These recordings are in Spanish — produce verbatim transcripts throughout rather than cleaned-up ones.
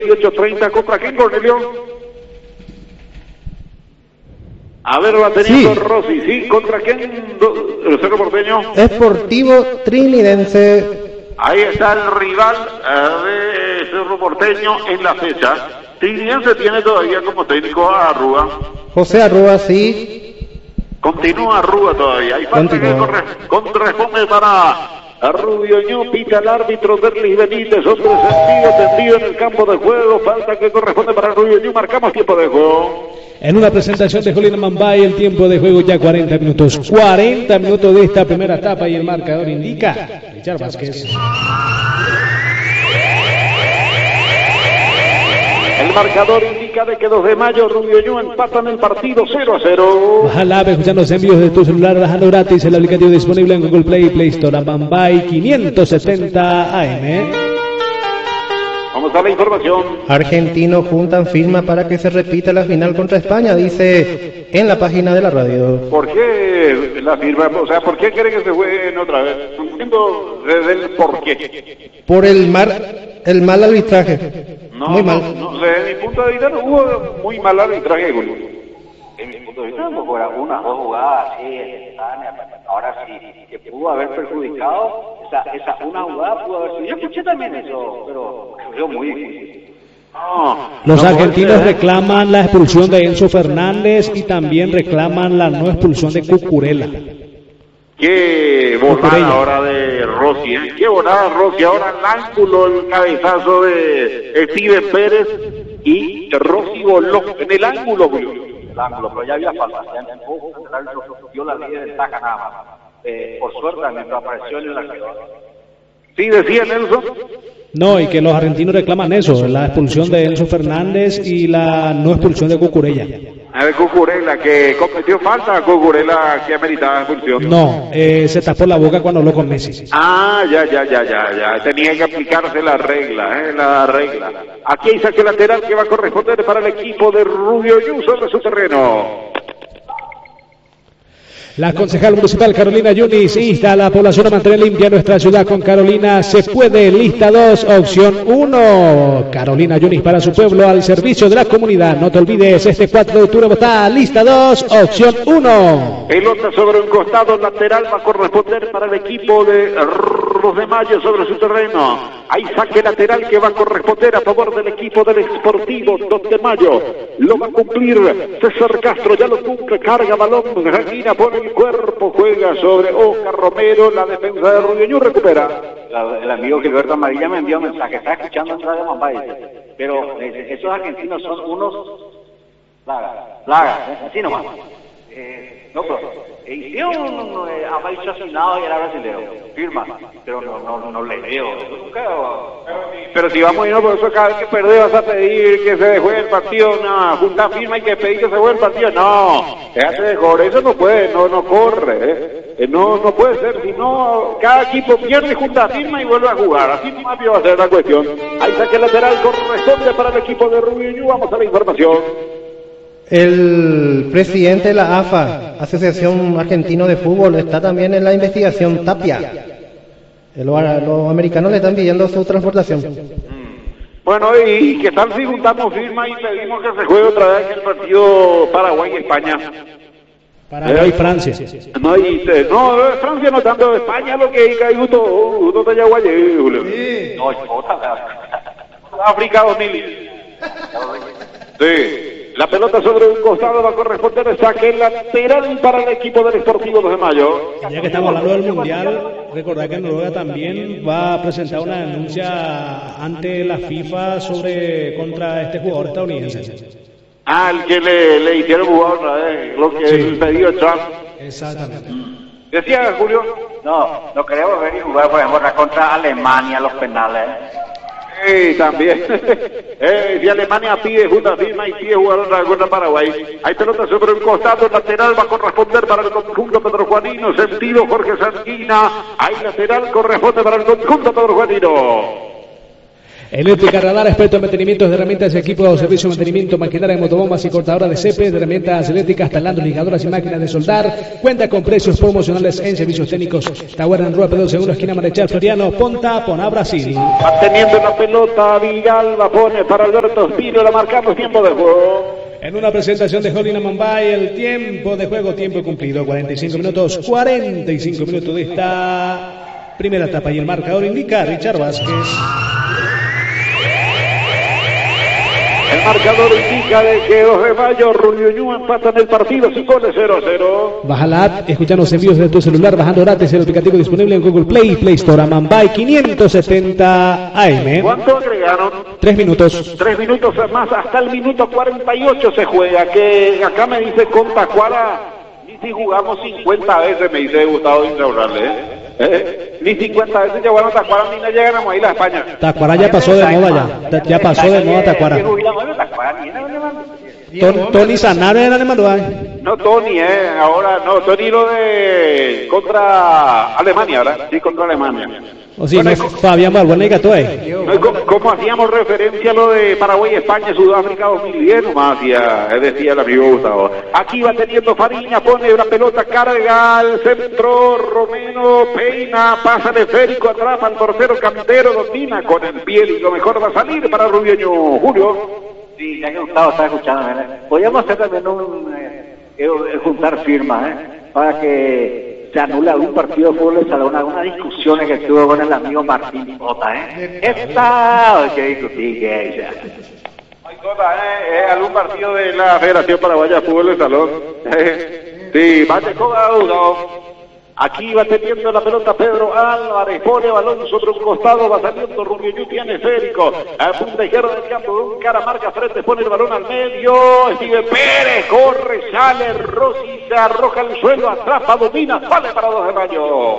dieciocho treinta, ¿contra quién, Cornelio? A ver, va teniendo Sí. Rossi, ¿sí? ¿Contra quién, do- el Cerro Porteño? Sportivo Trinidense. Ahí está el rival eh, de Cerro Porteño en la fecha. Trinidense tiene todavía como técnico a Arrua. José Arrua, sí. Continúa Arrua todavía. Hay falta que corre, corresponde para Rubio Ñu, pita el árbitro Derlis Benítez, otro sentido tendido en el campo de juego. Falta que corresponde para Rubio Ñu. Marcamos tiempo de juego. En una presentación de Julián Mambay, el tiempo de juego ya cuarenta minutos. cuarenta minutos de esta primera etapa y el marcador indica Richard Vázquez. El marcador indica de que dos de mayo Rubio Ñu empatan el partido cero a cero. Baja la app, escuchando los envíos de tu celular, bajando gratis el aplicativo disponible en Google Play y Play Store. A Mambay quinientos setenta A M. Vamos a la información. Argentinos juntan firma para que se repita la final contra España, dice en la página de la radio. ¿Por qué la firma? O sea, ¿por qué quieren que se jueguen otra vez? No entiendo desde el por qué. Por el mal, el mal arbitraje. No, Muy no, mal. no, desde mi punto de vista no hubo muy mal arbitraje, Julio. En mi punto de vista no fuera una o dos jugadas así, ahora sí, que pudo haber perjudicado, esa, esa una jugada pudo haber sido. Yo escuché también eso, pero creo muy difícil. No, Los no argentinos puede ser. reclaman la expulsión de Enzo Fernández y también reclaman la no expulsión de Cucurella. Qué volada ahora de Rossi, ¿eh? Qué volada Rossi, ahora el ángulo, el cabezazo de Steven Pérez y Rossi voló en el ángulo, Julio. El ángulo, pero ya había falta, ya empujó, el árbitro dio la ley de ventaja nada más. Eh, por suerte, mientras apareció en la ciudad. Sí, decía Nelson. No, y que los argentinos reclaman eso, la expulsión de Enzo Fernández y la no expulsión de Cucurella. A ver, Cucurella, que cometió falta, Cucurella que ameritaba expulsión. No, eh, se tapó la boca cuando habló con Messi. Ah, ya, ya, ya, ya, ya. Tenía que aplicarse la regla, ¿eh? La regla. Aquí hay saque lateral que va a corresponder para el equipo de Rubio Ñu sobre su terreno. La concejal municipal Carolina Yunis insta a la población a mantener limpia nuestra ciudad con Carolina Se Puede. Lista dos, opción uno. Carolina Yunis para su pueblo, al servicio de la comunidad. No te olvides, este cuatro de octubre vota. Lista dos, opción uno. Pelota sobre un costado lateral va a corresponder para el equipo de dos de mayo sobre su terreno. Hay saque lateral que va a corresponder a favor del equipo del Sportivo dos de mayo. Lo va a cumplir César Castro, ya lo cumple, carga balón, Janina pone el cuerpo, juega sobre Oscar Romero, la defensa de Rubio Ñu recupera. La, el amigo Gilberto Amarilla me envió un mensaje, está escuchando en Radio Mambay, pero eh, esos argentinos son unos plagas, plagas, ¿eh? Así nomás. Eh, no, pero eh, hicieron eh, a país asesinado y era brasileño, firma, pero no, no, no le veo, nunca. Pero si vamos a irnos por eso, cada vez que perdés vas a pedir que se juegue el partido, no, junta firma y que pedir que se juegue el partido, no, déjate de joder, eso no puede, no, no corre, ¿eh? Eh, no, no puede ser, si no, cada equipo pierde, junta firma y vuelve a jugar, así más va a ser la cuestión. Ahí saque lateral corresponde para el equipo de Rubio Ñu, vamos a la información. El presidente de la A F A, Asociación Argentina de Fútbol, está también en la investigación, Tapia. Los, los americanos le están pidiendo su transportación. Bueno, y que tal si juntamos firma y pedimos que se juegue otra vez el partido Paraguay y España. Paraguay y Francia. No, y, eh, no, Francia no tanto, España lo que hay gusto, gusto de Yaguayé, Julio. No, otra. África dos mil. Sí. La pelota sobre un costado va a corresponder el saque lateral para el equipo del Sportivo dos de mayo. Ya que estamos hablando del Mundial, recordad que Noruega también va a presentar una denuncia ante la FIFA sobre contra este jugador estadounidense. Ah, el que le, le hicieron jugar otra vez, lo que Sí. el pedido de Trump. Exactamente. Decía Julio. No, no queremos ver y jugar, por ejemplo, contra Alemania los penales. Sí, también. eh, si Alemania pide junta firma y pide jugar otra contra Paraguay. Hay pelota sobre un costado lateral, va a corresponder para el conjunto pedrojuanino, sentido Jorge Sanguina. Hay lateral, corresponde para el conjunto pedrojuanino. Eléctrica Radar, experto en mantenimientos de herramientas y equipos, servicio de mantenimiento, maquinaria, motobombas y cortadoras de césped, de herramientas eléctricas, talando, ligadoras y máquinas de soldar. Cuenta con precios promocionales en servicios técnicos. Tahuara en Rua Pedro Segundo, esquina Marechal Floriano, Ponta, Poná, Brasil. Manteniendo la pelota, Villalba pone para Alberto Espino, la marcamos tiempo de juego. En una presentación de Jolina Mumbai, el tiempo de juego, tiempo cumplido, cuarenta y cinco minutos, cuarenta y cinco minutos de esta primera etapa y el marcador indica Richard Vázquez. El marcador indica de que dos de mayo, Rubiñú empatan el partido, sin goles, cero a cero. Baja la app, escuchanos envíos de tu celular, bajando gratis el aplicativo disponible en Google Play, Play Store, Mumbai quinientos setenta A M. ¿Cuánto agregaron? Tres minutos. Tres minutos más, hasta el minuto cuarenta y ocho se juega, que acá me dice con Tacuara, ni si jugamos cincuenta veces, me dice Gustavo Intraurralde, ¿eh? ¿Eh? Ni cincuenta veces llegaron a Tacuara, ni no llegan a Moaila, España. Tacuara ya pasó de moda ya, ya pasó de moda Tacuara. Ton, Tony Sanabria era de Manuel. No, Tony, eh, ahora no, Tony lo de contra Alemania, ¿verdad? Sí, contra Alemania. O sí, bueno, no es Fabián Balbuena y Gatoe. No, ¿cómo, ¿Cómo hacíamos referencia a lo de Paraguay, España, Sudáfrica dos mil diez? Nomás hacía, decía el amigo Gustavo. Aquí va teniendo Fariña, pone una pelota, carga al centro, Romeno, peina, pasa de Férico, atrapa al portero Cantero, domina con el pie y lo mejor va a salir para Rubiño. Julio. Sí, ya que Gustavo está escuchando, ¿verdad? Podríamos hacer también un, eh, eh, juntar firmas, ¿eh? Para que se anule algún partido de fútbol de salón, algunas discusiones que estuvo con el amigo Martín Bota, ¿eh? Esta, que discutir, que ya. Hay cosas, ¿eh? ¿eh? Algún partido de la Federación Paraguaya de Fútbol de Salón. Sí, vaya con Gustavo. Aquí va teniendo la pelota Pedro Álvarez, pone balón sobre un costado, va saliendo Rubiñú, tiene esférico, a punta izquierda del campo, un cara marca frente, pone el balón al medio, Steven Pérez, corre, sale, Rossi se arroja al suelo, atrapa, domina, sale para dos de mayo.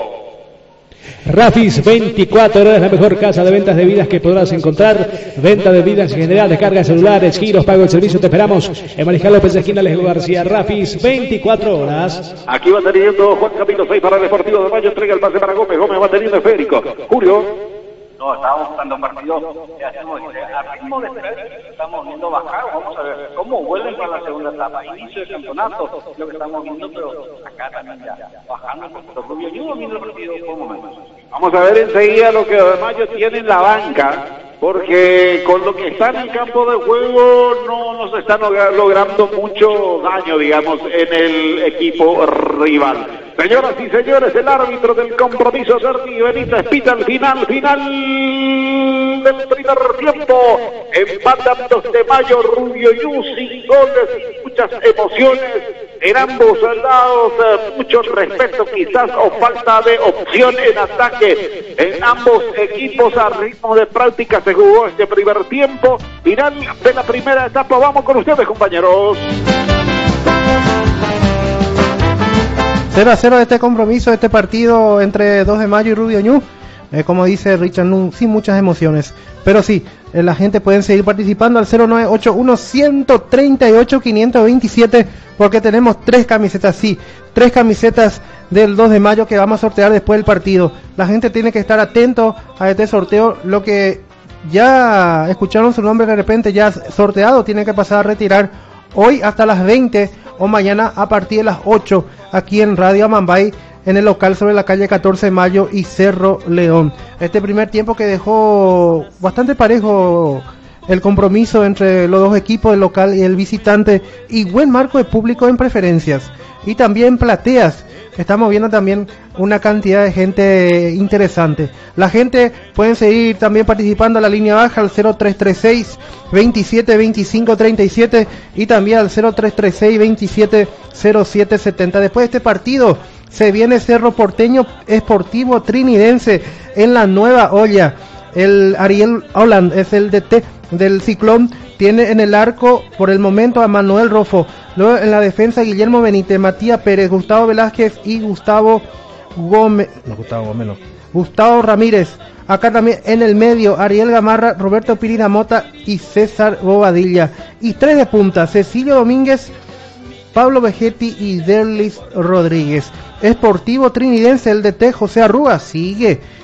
Rafis veinticuatro horas, la mejor casa de ventas de vidas que podrás encontrar. Venta de vidas en general, descarga celulares, giros, pago del servicio. Te esperamos en Mariscal López, esquina Alejo García. Rafis veinticuatro horas. Aquí va teniendo Juan Camilo seis para el Deportivo de Mayo. Entrega el pase para Gómez. Gómez va teniendo esférico. Julio. No, estábamos buscando partidos a ritmo de tres, estamos viendo bajar, vamos a ver cómo vuelven para la segunda etapa, inicio del campeonato, lo que estamos viendo, pero acá también ya bajando un poquito, Rubio Ñu viendo el partido por momentos. Vamos a ver enseguida lo que de Mayo tiene en la banca, porque con lo que está en el campo de juego no nos están logrando mucho daño, digamos, en el equipo rival. Señoras y señores, el árbitro del compromiso, Sergi Benítez, pita el final, final del primer tiempo. Empatan dos de mayo, Rubio Ñu, sin goles y muchas emociones en ambos lados, eh, mucho respeto quizás o falta de opción en ataque en ambos equipos. A ritmo de práctica se jugó este primer tiempo, final de la primera etapa. Vamos con ustedes, compañeros. cero a cero de este compromiso, de este partido entre dos de mayo y Rubio Ñu. Eh, como dice Richard Nun, sin muchas emociones. Pero sí, eh, la gente puede seguir participando al cero nueve ocho uno, uno tres ocho, cinco dos siete, porque tenemos tres camisetas, sí, tres camisetas del dos de mayo que vamos a sortear después del partido. La gente tiene que estar atento a este sorteo. Lo que ya escucharon su nombre de repente ya sorteado, tienen que pasar a retirar hoy hasta las veinte o mañana a partir de las ocho aquí en Radio Amambay, en el local sobre la calle catorce de mayo y Cerro León. Este primer tiempo que dejó bastante parejo el compromiso entre los dos equipos, el local y el visitante, y buen marco de público en preferencias y también plateas. Estamos viendo también una cantidad de gente interesante. La gente pueden seguir también participando a la línea baja al cero tres tres seis, veintisiete veinticinco treinta y siete y también al cero tres tres seis, veintisiete cero siete setenta. Después de este partido se viene Cerro Porteño Esportivo Trinidense en la nueva olla. El Ariel Holland es el D T del Ciclón. Tiene en el arco por el momento a Manuel Rofo. Luego en la defensa Guillermo Benítez, Matías Pérez, Gustavo Velázquez y Gustavo Gómez. No, Gustavo Gómez no. Gustavo Ramírez. Acá también en el medio Ariel Gamarra, Roberto Pirina Mota y César Bobadilla. Y tres de punta, Cecilio Domínguez, Pablo Vegetti y Derlis Rodríguez. Esportivo Trinidense, el D T José Arruga sigue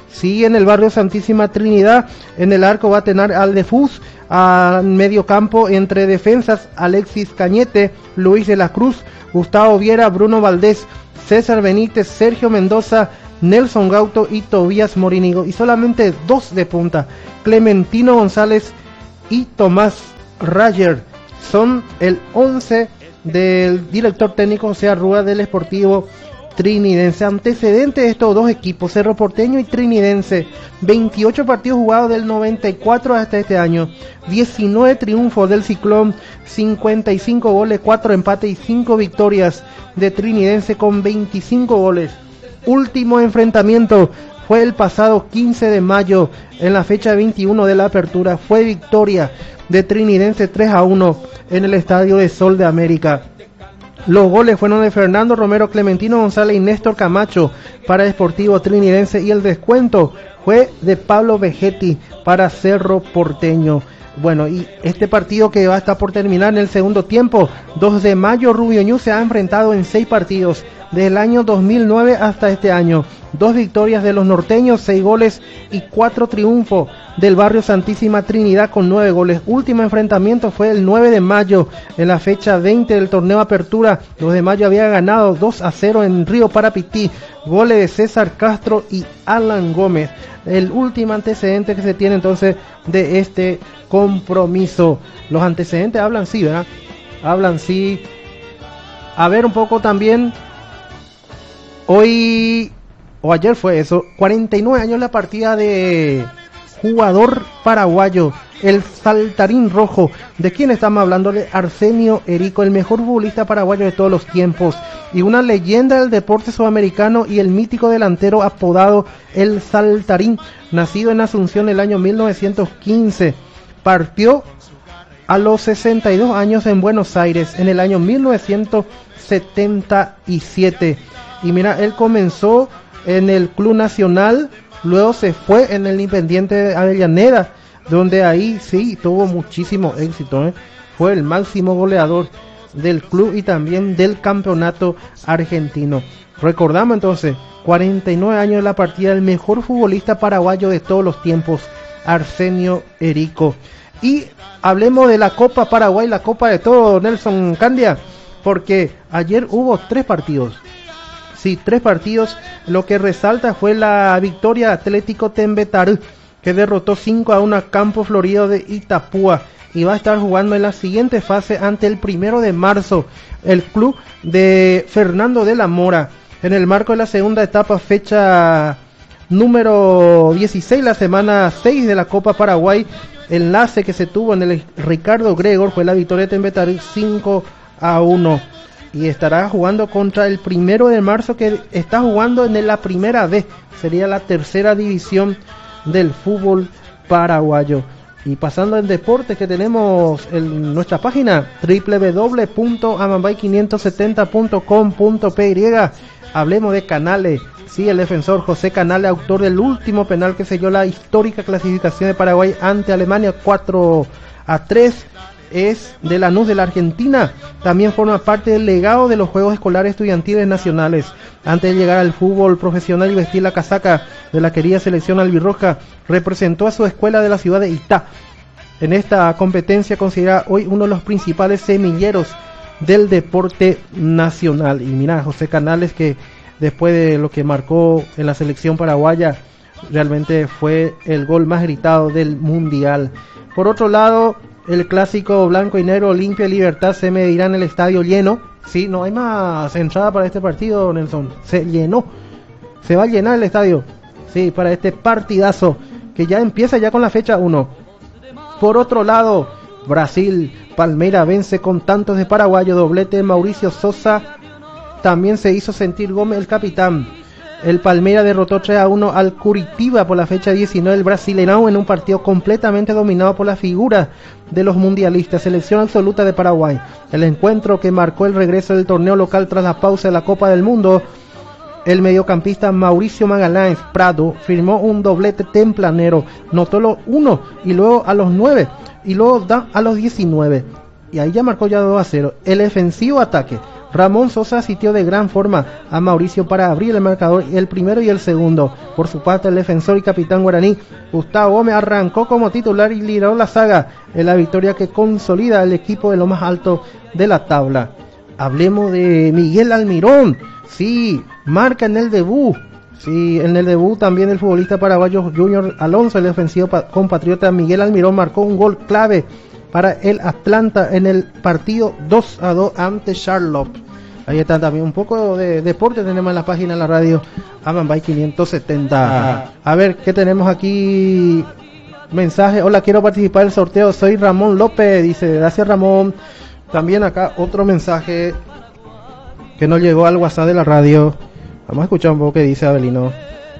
sigue en el barrio Santísima Trinidad. En el arco va a tener al Defus, a medio campo entre defensas Alexis Cañete, Luis de la Cruz, Gustavo Viera, Bruno Valdés, César Benítez, Sergio Mendoza, Nelson Gauto y Tobías Morínigo, y solamente dos de punta, Clementino González y Tomás Rayer. Son el once del director técnico José Arrúa del Sportivo Trinidense. Antecedentes de estos dos equipos, Cerro Porteño y Trinidense: veintiocho partidos jugados del noventa y cuatro hasta este año, diecinueve triunfos del Ciclón, cincuenta y cinco goles, cuatro empates y cinco victorias de Trinidense con veinticinco goles. Último enfrentamiento fue el pasado quince de mayo, en la fecha veintiuno de la apertura. Fue victoria de Trinidense tres a uno en el Estadio de Sol de América. Los goles fueron de Fernando Romero, Clementino González y Néstor Camacho para Sportivo Trinidense, y el descuento fue de Pablo Vegetti para Cerro Porteño. Bueno, y este partido que va a estar por terminar en el segundo tiempo, dos de mayo, Rubio Ñu se ha enfrentado en seis partidos desde el año dos mil nueve hasta este año. Dos victorias de los norteños, seis goles, y cuatro triunfos del barrio Santísima Trinidad con nueve goles. Último enfrentamiento fue el nueve de mayo, en la fecha veinte del torneo Apertura. Los de mayo había ganado dos a cero en Río Parapití, goles de César Castro y Alan Gómez. El último antecedente que se tiene entonces de este compromiso. Los antecedentes hablan sí, ¿verdad? Hablan sí. A ver un poco también. Hoy o ayer fue eso, cuarenta y nueve años la partida de jugador paraguayo, el saltarín rojo. ¿De quién estamos hablando? De Arsenio Erico, el mejor futbolista paraguayo de todos los tiempos y una leyenda del deporte sudamericano, y el mítico delantero apodado el saltarín, nacido en Asunción el año mil novecientos quince. Partió a los sesenta y dos años en Buenos Aires en el año mil novecientos setenta y siete. Y mira, él comenzó en el Club Nacional, luego se fue en el Independiente de Avellaneda, donde ahí sí tuvo muchísimo éxito, ¿eh? Fue el máximo goleador del club y también del campeonato argentino. Recordamos entonces, cuarenta y nueve años de la partida del mejor futbolista paraguayo de todos los tiempos, Arsenio Erico. Y hablemos de la Copa Paraguay, la Copa de todo, Nelson Candia, porque ayer hubo tres partidos. Sí, tres partidos. Lo que resalta fue la victoria de Atlético Tembetarú, que derrotó cinco a uno a Campo Florido de Itapúa, y va a estar jugando en la siguiente fase ante el primero de marzo, el club de Fernando de la Mora, en el marco de la segunda etapa, fecha número dieciséis, la semana seis de la Copa Paraguay. Enlace que se tuvo en el Ricardo Gregor fue la victoria de Tembetarú cinco a uno. Y estará jugando contra el primero de marzo, que está jugando en la primera B, sería la tercera división del fútbol paraguayo. Y pasando al deporte, que tenemos en nuestra página doble u doble u doble u punto amambay quinientos setenta punto com punto p y. Hablemos de Canales. Sí, el defensor José Canales, autor del último penal que selló la histórica clasificación de Paraguay ante Alemania cuatro a tres. Es de Lanús, de la Argentina. También forma parte del legado de los Juegos Escolares Estudiantiles Nacionales. Antes de llegar al fútbol profesional y vestir la casaca de la querida selección albirroja, representó a su escuela de la ciudad de Itá. En esta competencia considera hoy uno de los principales semilleros del deporte nacional. Y mira, José Canales, que después de lo que marcó en la selección paraguaya, realmente fue el gol más gritado del mundial. Por otro lado, el clásico blanco y negro Olimpia y Libertad se medirá en el estadio lleno. Sí, no hay más entrada para este partido, Nelson. Se llenó. Se va a llenar el estadio. Sí, para este partidazo que ya empieza ya con la fecha uno. Por otro lado, Brasil, Palmeiras vence con tantos de paraguayo. Doblete de Mauricio Sosa. También se hizo sentir Gómez, el capitán. El Palmeiras derrotó tres a uno al Curitiba por la fecha diecinueve del Brasileirão, en un partido completamente dominado por la figura de los mundialistas, selección absoluta de Paraguay. El encuentro que marcó el regreso del torneo local tras la pausa de la Copa del Mundo. El mediocampista Mauricio Magaláes Prado firmó un doblete tempranero, notó los uno y luego a los nueve y luego da a los diecinueve. Y ahí ya marcó ya dos a cero. El defensivo ataque Ramón Sosa asistió de gran forma a Mauricio para abrir el marcador, el primero y el segundo. Por su parte, el defensor y capitán guaraní Gustavo Gómez arrancó como titular y lideró la saga en la victoria que consolida al equipo de lo más alto de la tabla. Hablemos de Miguel Almirón. Sí, marca en el debut. Sí, en el debut también el futbolista paraguayo Junior Alonso, el defensivo compatriota Miguel Almirón, marcó un gol clave para el Atlanta en el partido dos a dos ante Charlotte. Ahí está también un poco de deporte, tenemos en la página de la radio Amambay quinientos setenta. A ver, ¿qué tenemos aquí? Mensaje, hola, quiero participar del sorteo, soy Ramón López, dice, gracias Ramón. También acá otro mensaje que nos llegó al WhatsApp de la radio. Vamos a escuchar un poco qué dice Abelino.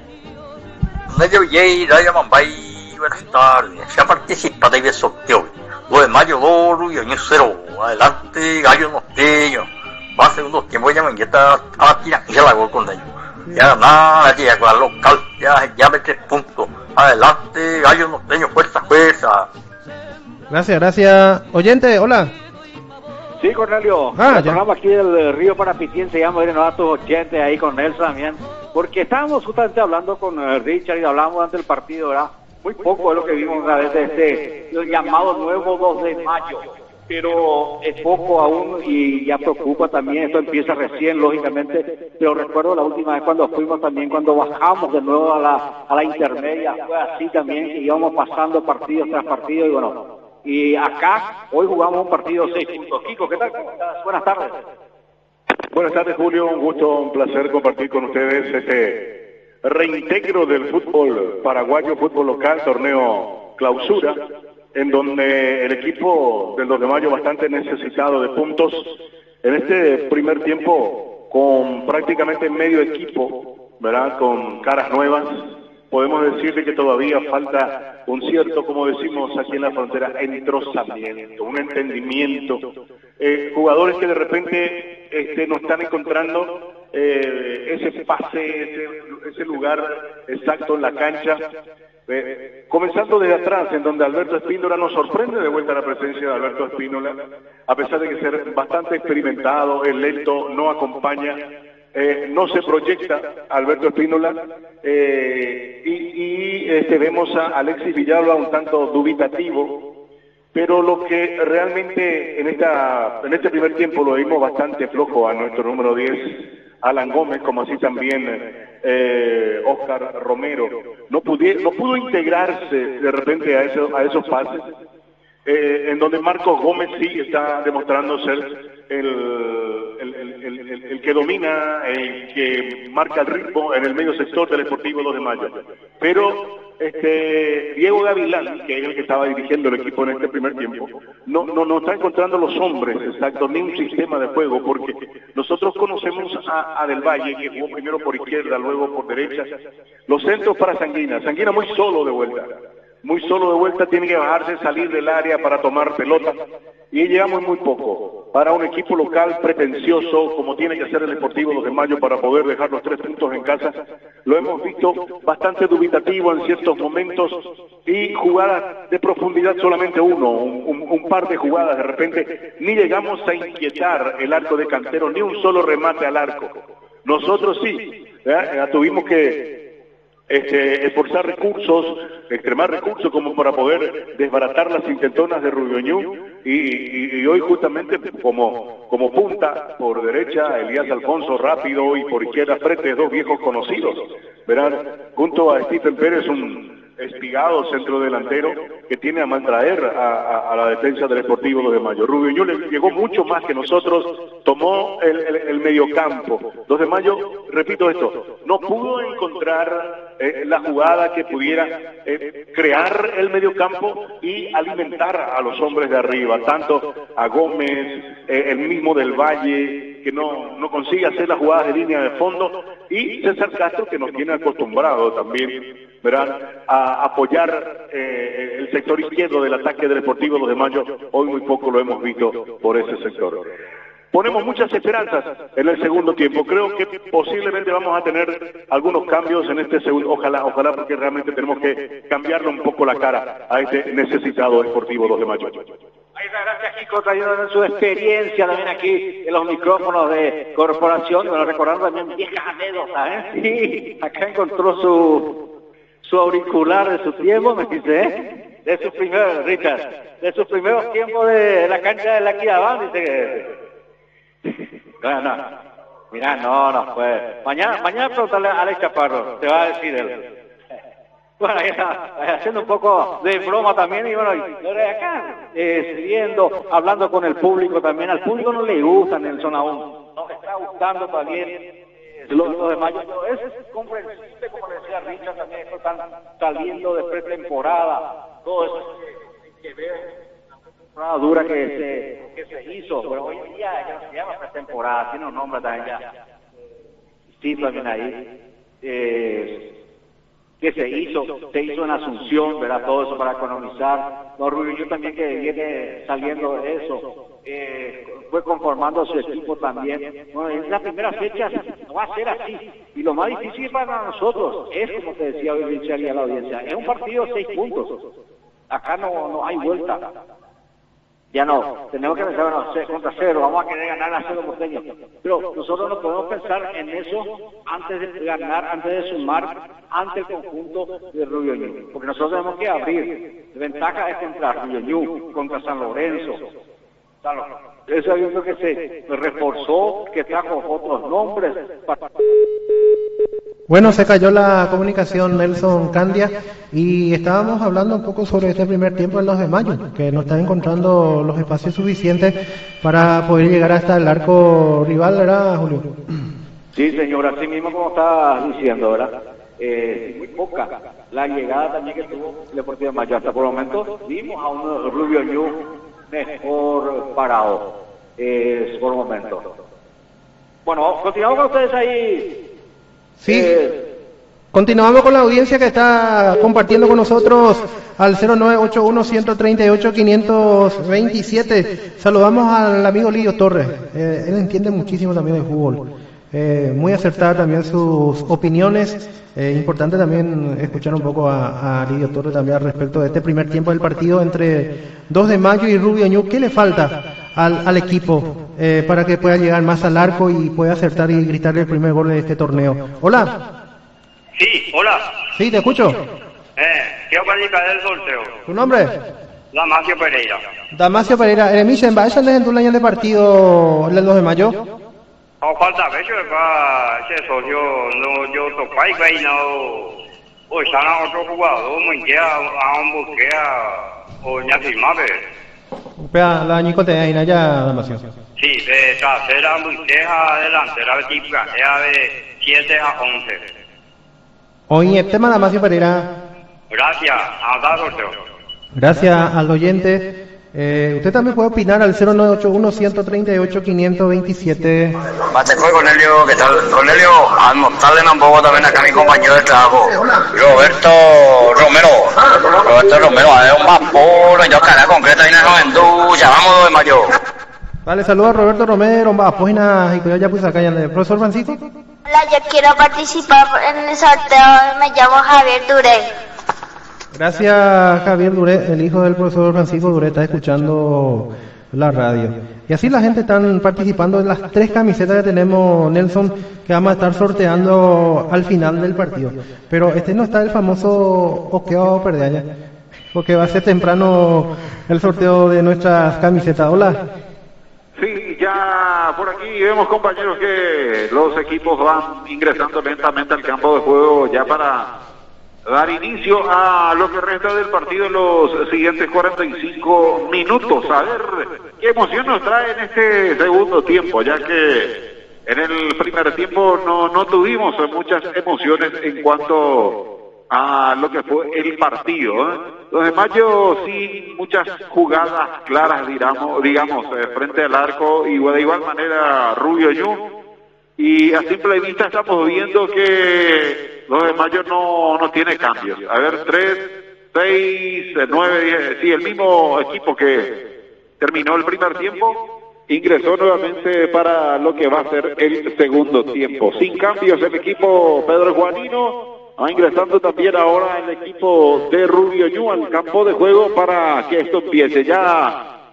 Radio Yay, Radio Amambay, buenas tardes, se ha participado en el sorteo. Lo de Mayo dos, Rubio Ñu cero, adelante, Gallo Norteño. Va a segundo tiempo, ya me está a tirar, ya la gol con ellos. Ya nada, ya con la local, ya, ya me tres puntos. Adelante, Gallo Norteño, fuerza, fuerza. Gracias, gracias. Oyente, hola. Sí, Cornelio. Ah, ya. Estamos aquí del Río Parapitín, ya me a tus oyentes ahí con Nelson también. Porque estábamos justamente hablando con uh, Richard y hablábamos antes del partido, ¿verdad? Muy poco es lo que vimos a través de este el llamado nuevo dos de mayo, pero es poco aún y ya preocupa también. Esto empieza recién, lógicamente, pero recuerdo la última vez cuando fuimos también, cuando bajamos de nuevo a la, a la intermedia, fue así también, que íbamos pasando partidos tras partidos y bueno, y acá hoy jugamos un partido seis puntos. Kiko, ¿qué tal? Buenas tardes. Buenas tardes, Julio, un gusto, un placer compartir con ustedes este reintegro del fútbol paraguayo, fútbol local, torneo clausura, en donde el equipo del dos de mayo bastante necesitado de puntos, en este primer tiempo con prácticamente medio equipo, ¿verdad? Con caras nuevas, podemos decirle que todavía falta un cierto, como decimos aquí en la frontera, entrozamiento, un entendimiento, eh, jugadores que de repente este, no están encontrando Eh, ese pase, ese, ese lugar exacto en la cancha, eh, comenzando desde atrás, en donde Alberto Espínola nos sorprende de vuelta la presencia de Alberto Espínola, a pesar de que ser bastante experimentado, el lento no acompaña, eh, no se proyecta Alberto Espínola, eh, y, y este, vemos a Alexis Villalba un tanto dubitativo. Pero lo que realmente en esta en este primer tiempo lo vimos bastante flojo a nuestro número diez, Alan Gómez, como así también eh, Oscar Romero. No, pudiera, no pudo integrarse de repente a, eso, a esos pases, eh, en donde Marcos Gómez sí está demostrando ser el, el, el, el, el que domina, el que marca el ritmo en el medio sector del Sportivo dos de mayo. Pero este Diego Gavilán, que es el que estaba dirigiendo el equipo en este primer tiempo, no, no, no está encontrando los hombres exactos, ni un sistema de juego, porque nosotros conocemos a, a Del Valle, que jugó primero por izquierda, luego por derecha, los centros para Sanguina, Sanguina muy solo de vuelta, muy solo de vuelta, tiene que bajarse, salir del área para tomar pelota, y llegamos muy poco, para un equipo local pretencioso, como tiene que ser el Sportivo dos de mayo para poder dejar los tres puntos en casa, lo hemos visto bastante dubitativo en ciertos momentos, y jugadas de profundidad solamente uno, un, un, un par de jugadas, de repente ni llegamos a inquietar el arco de Cantero, ni un solo remate al arco. Nosotros sí, ¿eh? tuvimos que Este, esforzar recursos, extremar recursos como para poder desbaratar las intentonas de Rubio Ñu, y, y, y hoy justamente como, como punta por derecha Elías Alfonso rápido y por izquierda Frete, dos viejos conocidos, verán, junto a Stephen Pérez, un espigado centro delantero que tiene a maltraer a, a, a la defensa del Sportivo dos de mayo. Rubio Ñu le llegó mucho más que nosotros, tomó el, el, el mediocampo. dos de mayo, repito esto, no pudo encontrar eh, la jugada que pudiera eh, crear el mediocampo y alimentar a los hombres de arriba, tanto a Gómez, eh, el mismo Del Valle, que no, no consigue hacer las jugadas de línea de fondo, y César Castro, que nos tiene acostumbrado también, verán, a apoyar eh, el sector izquierdo del ataque del Sportivo dos de mayo. Hoy muy poco lo hemos visto por ese sector. Ponemos muchas esperanzas en el segundo tiempo. Creo que posiblemente vamos a tener algunos cambios en este segundo. Ojalá, ojalá, porque realmente tenemos que cambiarle un poco la cara a este necesitado Sportivo dos de mayo. Ahí muchas gracias, Kiko, trayendo su experiencia también aquí en los micrófonos de Corporación. Y bueno, recordando también viejas anécdotas, ¿eh? Sí, acá encontró su, su auricular de su tiempo, me dice, ¿eh? De sus primeros, Richard, de sus primeros tiempos de la cancha de la Kiabán, dice que... No, no, mirá, no, no fue. Mañana, mañana preguntarle a Alex Chaparro, te va a decir él. Bueno, ahí está, haciendo un poco de broma también, y bueno, y acá, eh, siguiendo, hablando con el público también. Al público no le gusta Nelson aún, nos está gustando también eh, lo, lo de Mayo, pero es comprensible, como le decía Richard, también esto están saliendo de pretemporada, todo eso que, que ve la temporada dura que se, que se hizo, pero hoy en día ya no se llama pretemporada, tiene un nombre también ya, sí, también ahí, eh, que se hizo, se hizo en Asunción, ¿verdad? Todo eso para economizar. No, Rubio también, que viene saliendo de eso, eh, fue conformando su equipo también. Bueno, en las primeras fechas no va a ser así. Y lo más difícil para nosotros es, como te decía hoy Richard y a la audiencia, es un partido de seis puntos. Acá no, no hay vuelta. Ya no, tenemos que pensar, bueno, contra cero, vamos a querer ganar a cero porteño. Pero nosotros no podemos pensar en eso antes de ganar, antes de sumar ante el conjunto de Rubio Ñu. Porque nosotros tenemos que abrir. La ventaja es contra Rubio Ñu, contra San Lorenzo. Eso es lo que se reforzó, que trajo otros nombres. Bueno, se cayó la comunicación, Nelson Candia, y estábamos hablando un poco sobre este primer tiempo en los de mayo, que no están encontrando los espacios suficientes para poder llegar hasta el arco rival, ¿verdad, Julio? Sí, señor, así mismo como estaba diciendo, ¿verdad? Eh, muy poca la llegada también que tuvo el Deportivo de Mayo. Hasta por el momento vimos a un Rubio Ñu mejor parado, eh, por el momento. Bueno, continuamos con ustedes ahí. Sí, eh, continuamos con la audiencia que está compartiendo con nosotros al cero nueve ocho uno, uno tres ocho, cinco dos siete. Saludamos al amigo Lidio Torres, eh, él entiende muchísimo también de fútbol, eh, muy acertada también sus opiniones. Eh, importante también escuchar un poco a, a Lidio Torres también al respecto de este primer tiempo del partido entre dos de mayo y Rubio Ñu. ¿Qué le falta al, al equipo eh, para que pueda llegar más al arco y pueda acertar y gritarle el primer gol de este torneo? Hola. Sí, hola. Sí, te escucho. Eh, quiero participar del sorteo. ¿Tu nombre? Damasio Pereira. Damasio Pereira. Eh, Michen, ¿va a echar en tu año de partido el dos de mayo? Oh, falta veces para ese socio, no, yo topai que no, o están a otro jugador, muy que a un buquea, o ya firma, Espera, la Nico te da ya, Damasio. Sí, de trasera, buquea, delantera, de típica, de siete a once. Oye, el tema Damasio Pereira. Gracias, a dar sorteo. Gracias al oyente. Eh, usted también puede opinar al cero nueve ocho uno, uno tres ocho, cinco dos siete. Mateco y Cornelio, ¿qué tal? Cornelio, a mostrarle un poco también acá a mi compañero de trabajo, Roberto Romero. Roberto Romero, es un más puro, yo cara concreta y no en tu, ya vamos de mayo. Vale, saludos a Roberto Romero, va, pues nada, y ya pues acá ya el profesor Francisco. Hola, yo quiero participar en el sorteo, me llamo Javier Duré. Gracias, Javier Duré, el hijo del profesor Francisco Duré, está escuchando la radio. Y así la gente está participando en las tres camisetas que tenemos, Nelson, que vamos a estar sorteando al final del partido. Pero este no está el famoso oqueo perdeaña, porque va a ser temprano el sorteo de nuestras camisetas. Hola. Sí, ya por aquí vemos, compañeros, que los equipos van ingresando lentamente al campo de juego ya para dar inicio a lo que resta del partido en los siguientes cuarenta y cinco minutos. A ver qué emoción nos trae en este segundo tiempo, ya que en el primer tiempo no, no tuvimos muchas emociones en cuanto a lo que fue el partido, ¿eh? Los de mayo sin muchas jugadas claras, digamos, digamos eh, frente al arco, y de igual manera Rubio Ñu. Y a simple vista estamos viendo que los de mayo no, no tiene cambios. A ver, tres, seis, nueve, diez, sí, el mismo equipo que terminó el primer tiempo, ingresó nuevamente para lo que va a ser el segundo tiempo. Sin cambios el equipo Pedro Juanino, va ingresando también ahora el equipo de Rubio Ñu al campo de juego para que esto empiece. Ya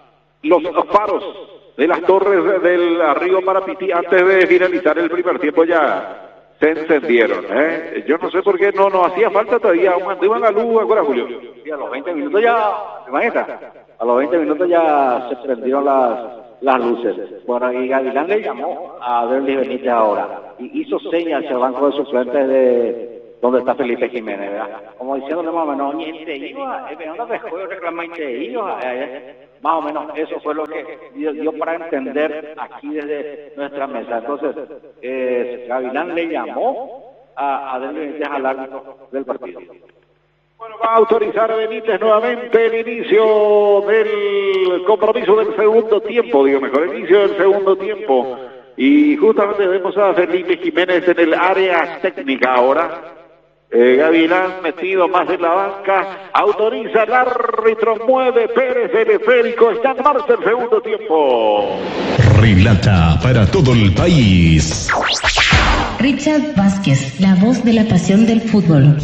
los faros de las torres del Río Marapití antes de finalizar el primer tiempo ya se encendieron, ¿eh? Yo no sé por qué no nos hacía falta todavía, aún iban la luz ahora, Julio. Sí, a los veinte minutos ya, imagínate, a los veinte minutos ya se prendieron las, las luces. Bueno, y Gavilán le llamó a Derlis Benítez ahora y hizo señas hacia el banco de suplentes de donde está Felipe Jiménez, ¿verdad? Como diciéndole más o menos, oye, este iba, es una vez juego reclama este iba, más o menos eso fue lo que dio, dio para entender aquí desde nuestra mesa. Entonces, eh, Gavilán le llamó a, a Derlis Benítez al árbitro del partido. Bueno, va a autorizar a Benítez nuevamente el inicio del compromiso del segundo tiempo, digo mejor, el inicio del segundo tiempo. Y justamente vemos a Felipe Jiménez en el área técnica ahora. Eh, Gavilán metido más en la banca, autoriza el árbitro, mueve Pérez el esférico, está en marcha el segundo tiempo. Relata para todo el país Richard Vázquez, la voz de la pasión del fútbol.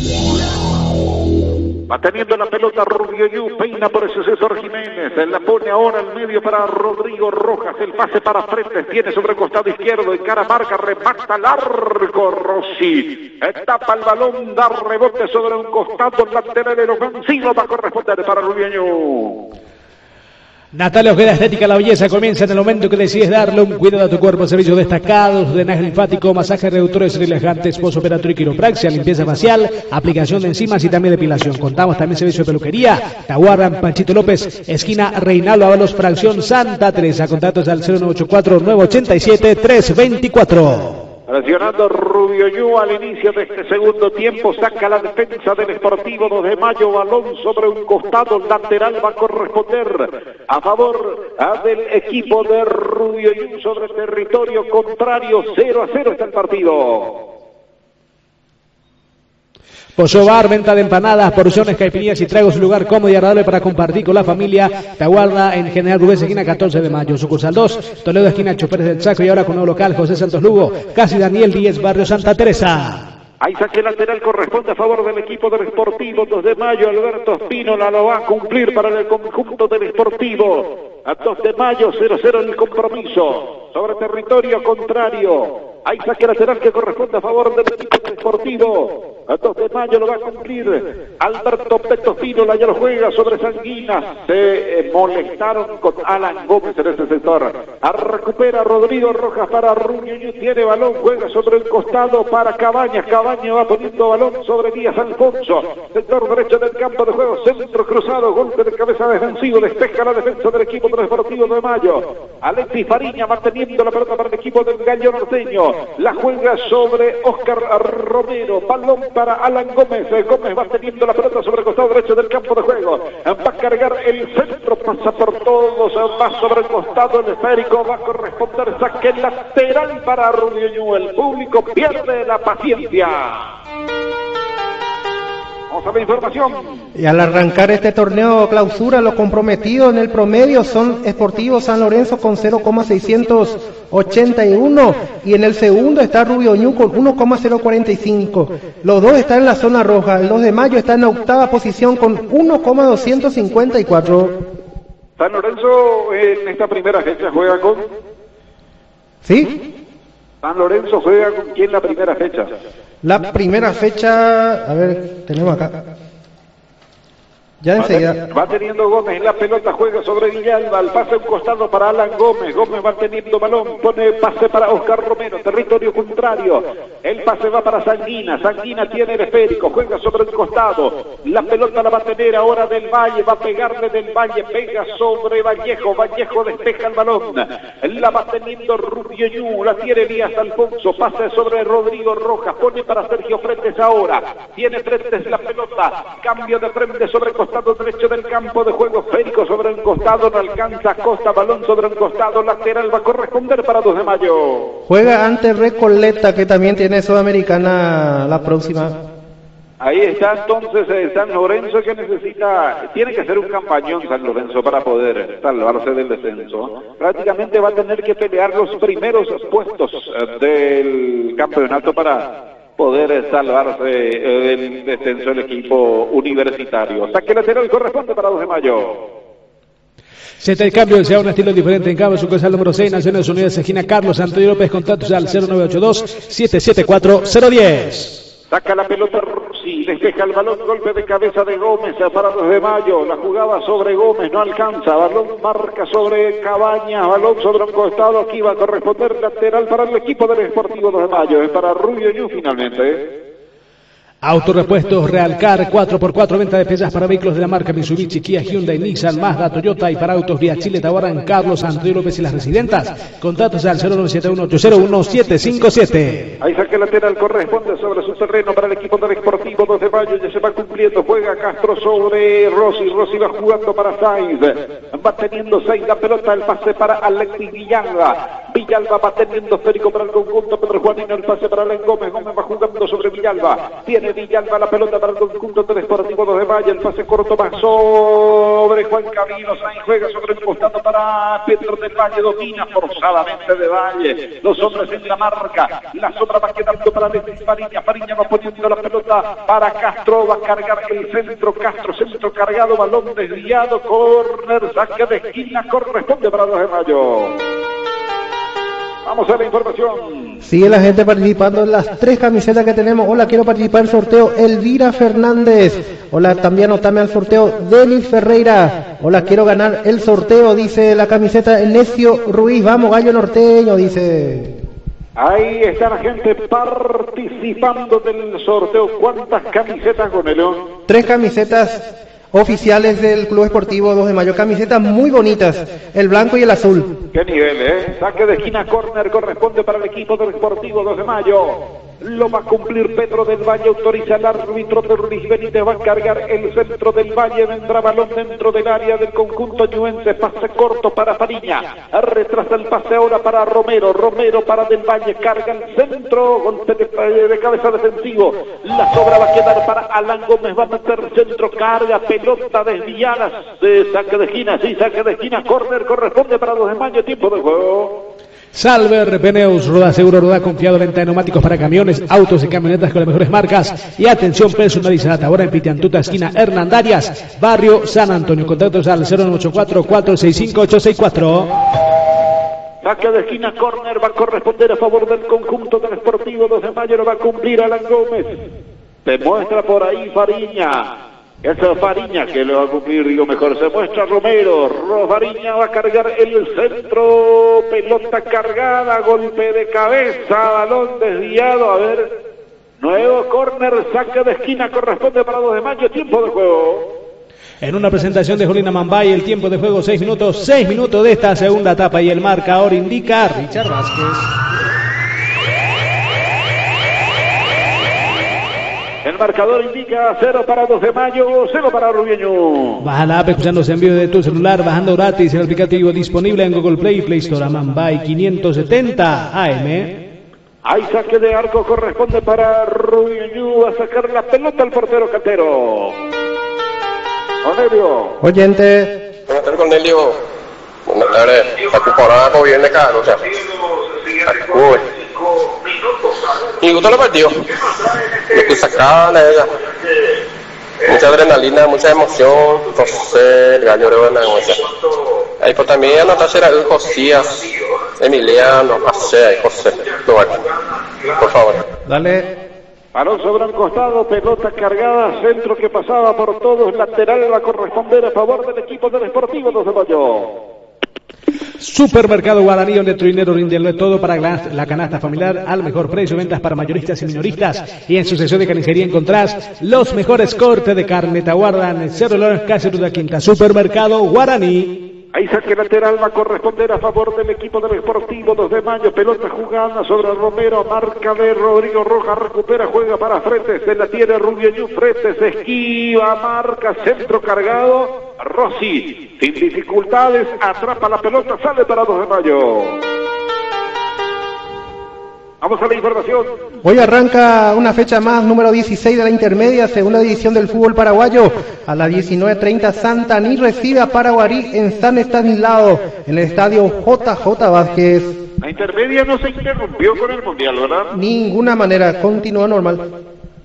Va teniendo la pelota Rubio Yu, peina por ese César Jiménez, la pone ahora al medio para Rodrigo Rojas, el pase para frente, tiene sobre el costado izquierdo, encara marca, remata largo Rossi, tapa el balón, da rebote sobre un costado lateral, el ofensivo va a corresponder para Rubio Yu. Natalia Ojeda, Estética La Belleza, comienza en el momento que decides darle un cuidado a tu cuerpo. Servicios destacados, drenaje linfático, masaje reductores relajantes, postoperatorio y quiropraxia, limpieza facial, aplicación de enzimas y también depilación. Contamos también servicio de peluquería. Te aguardan Panchito López, esquina Reinaldo Ábalos, fracción Santa Teresa. Contactos al cero nueve ocho cuatro, nueve ocho siete, tres dos cuatro. Presionando Rubio Yu al inicio de este segundo tiempo, saca la defensa del Sportivo dos de Mayo, balón sobre un costado lateral, va a corresponder a favor del equipo de Rubio Yu sobre territorio contrario, cero a cero está el partido. Pollo Bar, venta de empanadas, porciones, caipirinhas y tragos, un lugar cómodo y agradable para compartir con la familia. Te aguarda en General Rubén, esquina catorce de mayo. Sucursal dos, Toledo, esquina Choferes del Chaco, y ahora con nuevo local, José Santos Lugo, casi Daniel Díez, barrio Santa Teresa. Ahí saque lateral corresponde a favor del equipo del Sportivo dos de Mayo. Alberto Espínola lo va a cumplir para el conjunto del Sportivo. A dos de Mayo, cero cero en el compromiso. Sobre territorio contrario. Hay saque lateral que corresponde a favor del equipo del Sportivo. A dos de Mayo lo va a cumplir Alberto Petofino, ya lo juega sobre Sanguinas. Se eh, molestaron con Alan Gómez en ese sector. A recupera Rodrigo Rojas para Rubio Yu, tiene balón, juega sobre el costado para Cabañas. Cabañas va poniendo balón sobre Díaz Alfonso. Sector derecho del campo de juego, centro cruzado, golpe de cabeza defensivo, despeja la defensa del equipo del Sportivo de Mayo. Alexis Fariña manteniendo la pelota para el equipo del Gallo Norteño. La juega sobre Oscar Romero, balón para Alan Gómez. Gómez va teniendo la pelota sobre el costado derecho del campo de juego. Va a cargar el centro, pasa por todos, va sobre el costado del esférico, va a corresponder saque lateral para Rubio Yu. El público pierde la paciencia. Vamos a la información. Y al arrancar este torneo clausura, los comprometidos en el promedio son Sportivo San Lorenzo con cero coma seiscientos ochenta y uno y en el segundo está Rubio Ñu con uno coma cero cuarenta y cinco. Los dos están en la zona roja. El dos de Mayo está en la octava posición con uno coma doscientos cincuenta y cuatro. San Lorenzo en esta primera fecha juega con... ¿Sí? San Lorenzo juega con quién la primera fecha. La primera fecha, a ver, tenemos acá. Ya enseguida. Va teniendo Gómez la pelota, juega sobre Villalba, el pase a un costado para Alan Gómez. Gómez va teniendo balón, pone pase para Oscar Romero, territorio contrario. El pase va para Sanguina, Sanguina tiene el esférico, juega sobre el costado. La pelota la va a tener ahora Del Valle, va a pegarle Del Valle, pega sobre Vallejo, Vallejo despeja el balón. La va teniendo Rubio Ñu, la tiene Díaz Alfonso, pase sobre Rodrigo Rojas, pone para Sergio Fretes ahora. Tiene Fretes la pelota, cambio de frente sobre el costado derecho del campo de juego, esférico sobre el costado, no alcanza Costa, balón sobre el costado lateral, va a corresponder para dos de Mayo. Juega ante Recoleta, que también tiene Sudamericana la próxima. Ahí está entonces eh, San Lorenzo, que necesita, tiene que hacer un campañón San Lorenzo para poder salvarse del descenso. Prácticamente va a tener que pelear los primeros puestos eh, del campeonato para poder salvarse del descenso del equipo universitario. Saque lateral corresponde para dos de Mayo. Se te el cambio, desea un estilo diferente en cambio, sucursal número seis, Naciones Unidas, esquina Carlos Antonio López, contactos al cero nueve ocho dos, siete siete cuatro, cero uno cero. Saca la pelota Rossi, despeja el balón, golpe de cabeza de Gómez para dos de mayo, la jugaba sobre Gómez, no alcanza, balón marca sobre Cabañas, balón sobre un costado, aquí va a corresponder lateral para el equipo del Sportivo dos de mayo, es para Rubio Ñu finalmente. Autorepuestos Realcar, cuatro por cuatro, venta de piezas para vehículos de la marca Mitsubishi, Kia, Hyundai, Nissan, Mazda, Toyota y para autos vía Chile, Tahuarán, Carlos Antonio López y las residentas. Contactos al cero nueve siete uno ocho cero uno siete cinco siete. Ahí saque lateral, corresponde sobre su terreno para el equipo del Sportivo dos de mayo, ya se va cumpliendo, juega Castro sobre Rossi, Rossi va jugando para Sainz, va teniendo Sainz la pelota, el pase para Alexis Villalba, Villalba va teniendo esférico para el conjunto Pedro Juanino, el pase para Len Gómez, Gómez va jugando sobre Villalba, tiene Villalba la pelota para el conjunto del Sportivo dos de mayo, el pase corto va sobre Juan Camilo, Sainz juega sobre el costado para Pedro del Valle, domina forzadamente de Valle, los hombres en la marca, la sombra va quedando para Alexis Fariña, Fariña va poniendo la pelota para Castro, va a cargar el centro, Castro, centro cargado, balón desviado, córner, saque de esquina, corresponde para dos de mayo. Vamos a la información. Sigue la gente participando en las tres camisetas que tenemos. Hola, quiero participar en el sorteo. Elvira Fernández. Hola, también anotame al sorteo. Denis Ferreira. Hola, quiero ganar el sorteo, dice la camiseta Enecio Ruiz. Vamos, gallo norteño, dice. Ahí está la gente participando del sorteo. ¿Cuántas camisetas, con el León? Tres camisetas oficiales del Club Esportivo dos de mayo, camisetas muy bonitas, el blanco y el azul. Qué nivel, ¿eh? Saque de esquina, córner, corresponde para el equipo del Esportivo dos de mayo. Lo va a cumplir Pedro del Valle, autoriza el árbitro de Luis Benítez, va a cargar el centro del Valle, vendrá balón dentro del área del conjunto ñuense, pase corto para Fariña, retrasa el pase ahora para Romero, Romero para del Valle, carga el centro, golpe de, de cabeza defensivo, la sobra va a quedar para Alan Gómez, va a meter centro, carga, pelota desviada, de saque de esquina, sí, saque de esquina, córner, corresponde para dos de mayo, tiempo de juego. Salver Peneus, Roda Seguro, Roda confiado, venta de neumáticos para camiones, autos y camionetas con las mejores marcas y atención personalizada. Ahora en Pitiantuta, esquina Hernandarias, barrio San Antonio. Contactos al cero nueve ocho cuatro, cuatro seis cinco, ocho seis cuatro. Saque de esquina, córner, va a corresponder a favor del conjunto del Esportivo dos de mayo, lo va a cumplir Alan Gómez. Se muestra por ahí Fariña. Esa Fariña que lo va a cumplir, digo mejor, se muestra Romero, Ro Fariña va a cargar el centro, pelota cargada, golpe de cabeza, balón desviado, a ver, nuevo córner, saque de esquina, corresponde para dos de mayo, tiempo de juego. En una presentación de Jolina Mambay, el tiempo de juego seis minutos, seis minutos de esta segunda etapa y el marcador indica Richard Vázquez. El marcador indica cero para dos de mayo, cero para Rubio Ñu. Baja la app escuchándose en vivo de tu celular, bajando gratis el aplicativo disponible en Google Play y Play Store. Mambay quinientos setenta A M. Hay saque de arco, corresponde para Rubio Ñu, a sacar la pelota al portero Cantero. Cornelio. Oyente. Buenas tardes, Cornelio. Buenas tardes. La temporada como viene acá, o sea. Uy. ¿Y gustó el partido? Lo que sacaban ella. Mucha adrenalina, mucha emoción. José, el gallo de buena cosa. Ahí pues también anotarse era el Josías, Emiliano, José, José. Por favor. Dale. Balón sobre el costado, pelota cargada, centro que pasaba por todos, lateral va a corresponder a favor del equipo del Esportivo dos de mayo. Supermercado Guaraní, donde tu dinero rinde todo para la canasta familiar al mejor precio, ventas para mayoristas y minoristas. Y en su sección de carnicería encontrás los mejores cortes de carne. Te aguardan Cerro Lorenz, Cáceres de la Quinta. Supermercado Guaraní. Ahí saque lateral va a corresponder a favor del equipo del Esportivo dos de mayo. Pelota jugada sobre Romero, marca de Rodrigo Rojas, recupera, juega para Fretes, se la tiene Rubio Ñu, Fretes esquiva, marca, centro cargado. Rossi, sin dificultades, atrapa la pelota, sale para dos de mayo. Vamos a la información. Hoy arranca una fecha más, número dieciséis de la intermedia, segunda división del fútbol paraguayo. A las diecinueve treinta, Santaní recibe a Paraguarí en San Estanislao, en el estadio J J Vázquez. La intermedia no se interrumpió con el Mundial, ¿verdad? Ninguna manera, continúa normal.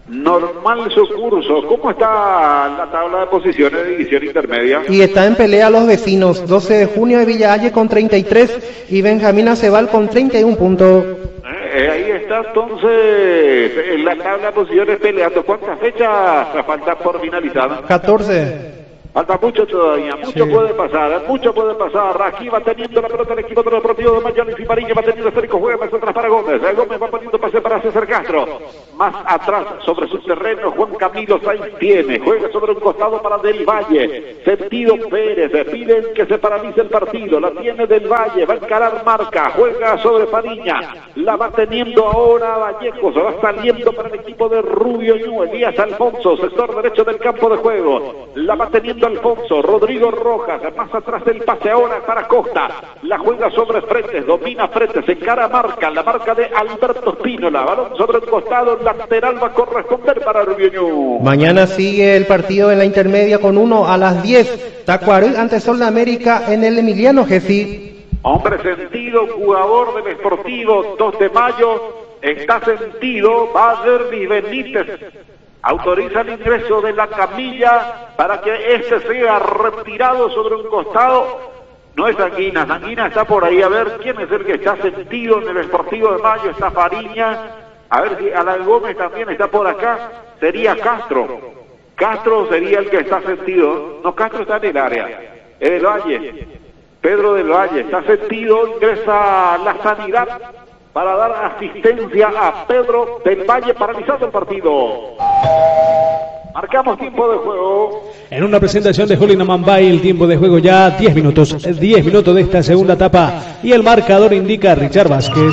normal su curso. ¿Cómo está la tabla de posiciones de división intermedia? Y está en pelea los vecinos, doce de junio de Villahalle con treinta y tres y Benjamín Acebal con treinta y uno puntos. Eh, ahí está entonces en la tabla de posiciones peleando. ¿Cuántas fechas faltan por finalizar? catorce. Falta mucho todavía, mucho sí. puede pasar, mucho puede pasar. Aquí va teniendo la pelota el equipo de los Deportivos de Magallanes y Mariña, va teniendo Federico, juega más atrás para Gómez. El Gómez va poniendo pase para César Castro. Más atrás sobre su terreno, Juan Camilo Sainz tiene, juega sobre un costado para Del Valle. Sentido Pérez, piden que se paralice el partido, la tiene Del Valle, va a encarar marca, juega sobre Mariña, la va teniendo ahora Vallejos, va saliendo para el equipo de Rubio Ñu, Elías Alfonso, sector derecho del campo de juego, la va teniendo Alfonso, Rodrigo Rojas, más atrás del pase ahora para Costa, la juega sobre Fretes, domina Fretes, encara marca, la marca de Alberto Espínola, balón sobre el costado, lateral va a corresponder para Rubio Ñu. Mañana sigue el partido en la intermedia con uno a las diez, Tacuarí ante Sol de América en el Emiliano Gessi. Hombre sentido, jugador del Sportivo, dos de mayo, está sentido, va a Derby Benítez. Autoriza el ingreso de la camilla para que este sea retirado sobre un costado. No es Anguina, Anguina está por ahí. A ver quién es el que está sentido en el Sportivo de Mayo. Está Fariña. A ver si Alan Gómez también está por acá. Sería Castro. Castro sería el que está sentido. No, Castro está en el área. En el Valle. Pedro del Valle está sentido. Ingresa la Sanidad para dar asistencia a Pedro del Valle, paralizando el partido. Marcamos tiempo de juego. En una presentación de Jolina Mambay, el tiempo de juego ya diez minutos. diez minutos de esta segunda etapa. Y el marcador indica a Richard Vázquez.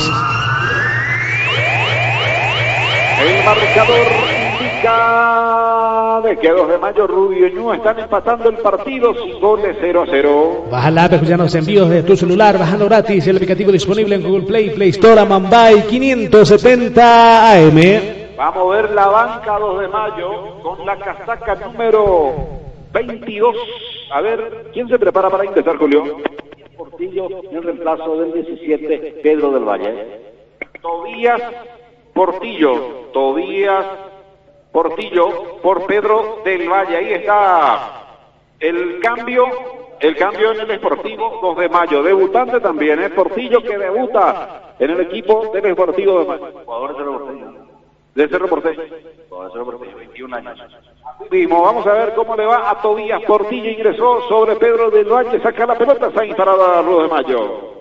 El marcador indica de que dos de mayo Rubio Ñu están empatando el partido sin goles, cero a cero. Baja la app, escuchanos envíos de tu celular, bajando gratis el aplicativo disponible en Google Play, Play Store, a Mambay quinientos setenta A M. Vamos a ver la banca dos de mayo con la casaca número veintidós. A ver, ¿quién se prepara para ingresar, Julio? Portillo en reemplazo del diecisiete, Pedro del Valle. Tobías Portillo, Tobías Portillo por Pedro del Valle. Ahí está el cambio, el cambio en el Sportivo dos de mayo. Debutante también, es ¿eh? Portillo que debuta en el equipo del Sportivo de mayo. Jugador de Cerro Porteño. De Cerro Porteño. Jugador de Cerro Porteño, veintiún años. Mismo, vamos a ver cómo le va a Tobías Portillo. Ingresó sobre Pedro del Valle, saca la pelota, Sainz para dos de mayo.